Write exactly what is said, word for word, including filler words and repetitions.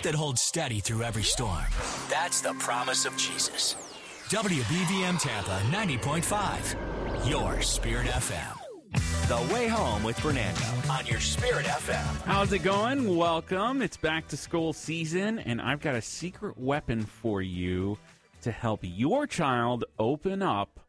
that holds steady through every storm. That's the promise of Jesus. W B V M Tampa ninety point five, your Spirit F M. The Way Home with Fernando on your Spirit F M. How's it going? Welcome. It's back to school season, and I've got a secret weapon for you to help your child open up